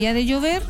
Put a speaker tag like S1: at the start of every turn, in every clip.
S1: de llover.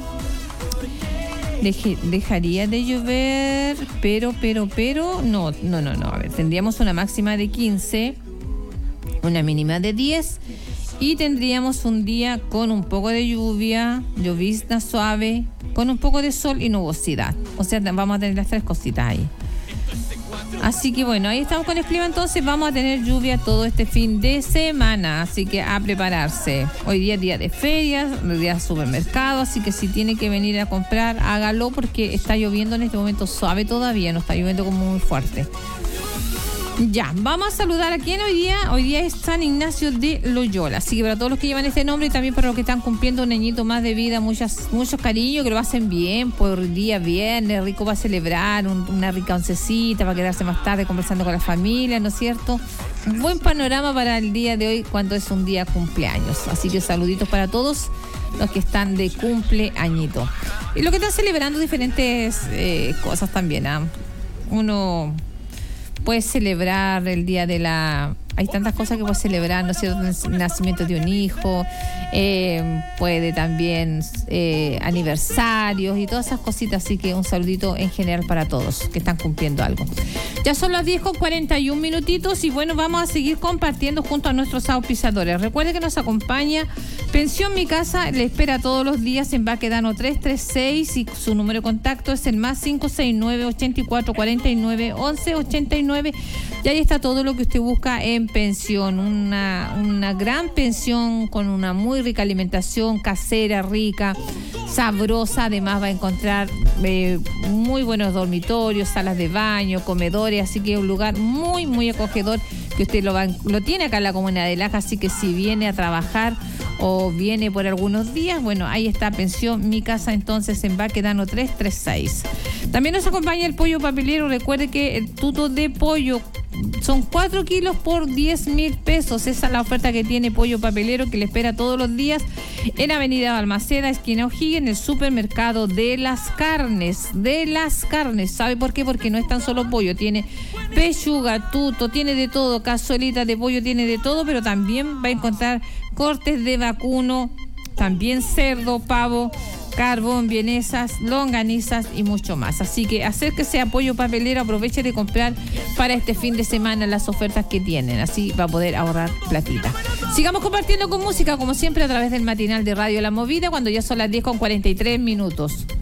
S1: Dejaría de llover, pero, no, a ver, tendríamos una máxima de 15, una mínima de 10 y tendríamos un día con un poco de lluvia, llovizna suave, con un poco de sol y nubosidad. O sea, vamos a tener las tres cositas ahí. Así que bueno, ahí estamos con el clima, entonces vamos a tener lluvia todo este fin de semana, así que a prepararse. Hoy día es día de ferias, día de supermercado, así que si tiene que venir a comprar, hágalo porque está lloviendo en este momento suave todavía, no está lloviendo como muy fuerte. Ya, vamos a saludar a quién hoy día. Hoy día es San Ignacio de Loyola. Así que para todos los que llevan este nombre y también para los que están cumpliendo un añito más de vida, muchos cariños, que lo hacen bien por día viernes, rico para celebrar, una rica oncecita, para quedarse más tarde conversando con la familia, ¿no es cierto? Un buen panorama para el día de hoy cuando es un día cumpleaños. Así que saluditos para todos los que están de cumpleañito. Y los que están celebrando diferentes cosas también, ¿ah? Uno puedes celebrar el día de la... Hay tantas cosas que puedes celebrar, ¿no es cierto? El nacimiento de un hijo, puede también aniversarios y todas esas cositas, así que un saludito en general para todos que están cumpliendo algo. Ya son las 10:41 y bueno, vamos a seguir compartiendo junto a nuestros auspiciadores. Recuerde que nos acompaña Pensión Mi Casa, le espera todos los días en Baquedano 336 y su número de contacto es el más 569-8449-1189 y ahí está todo lo que usted busca en pensión, una gran pensión con una muy rica alimentación casera, rica, sabrosa. Además va a encontrar muy buenos dormitorios, salas de baño, comedores, así que es un lugar muy, muy acogedor que usted lo tiene acá en la comuna de Laja, así que si viene a trabajar o viene por algunos días, bueno, ahí está Pensión Mi Casa, entonces en Baquedano 336. También nos acompaña el pollo papelero. Recuerde que el tuto de pollo son 4 kilos por 10.000 pesos. Esa es la oferta que tiene Pollo Papelero, que le espera todos los días en Avenida Balmaceda, esquina O'Higgins, en el supermercado de las carnes. ¿Sabe por qué? Porque no es tan solo pollo, tiene pechuga, tuto, tiene de todo, cazuelita de pollo, tiene de todo, pero también va a encontrar cortes de vacuno, también cerdo, pavo, carbón, vienesas, longanizas y mucho más. Así que acérquese a Pollo Papelero, aproveche de comprar para este fin de semana las ofertas que tienen. Así va a poder ahorrar platita. Sigamos compartiendo con música, como siempre, a través del matinal de Radio La Movida, cuando ya son las 10:43.